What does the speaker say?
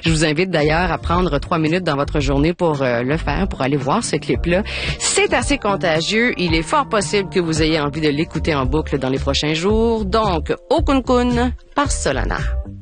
Je vous invite d'ailleurs à prendre 3 minutes dans votre journée pour le faire, pour aller voir ce clip-là. C'est assez contagieux. Il est fort possible que vous ayez envie de l'écouter en boucle dans les prochains jours. Donc, Okun Kun par Solana.